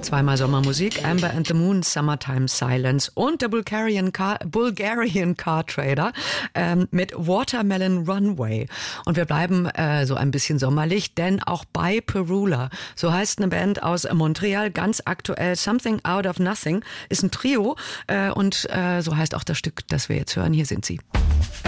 Zweimal Sommermusik, Amber and the Moon, Summertime Silence und der Bulgarian Car Trader mit Watermelon Runway. Und wir bleiben so ein bisschen sommerlich, denn auch bei Perula, so heißt eine Band aus Montreal, ganz aktuell, Something Out of Nothing, ist ein Trio und so heißt auch das Stück, das wir jetzt hören. Hier sind sie.